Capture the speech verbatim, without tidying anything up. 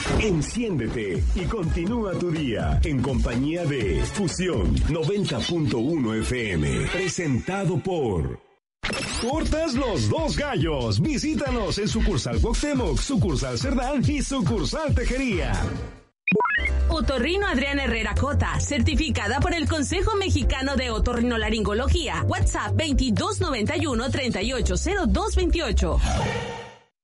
Enciéndete y continúa tu día en compañía de Fusión noventa punto uno F M. Presentado por... Tortas Los Dos Gallos. Visítanos en sucursal Cuauhtémoc, sucursal Cerdán y sucursal Tejería. Otorrino Adriana Herrera Cota, certificada por el Consejo Mexicano de Otorrinolaringología. WhatsApp veintidós noventa y uno, treinta y ocho cero dos veintiocho.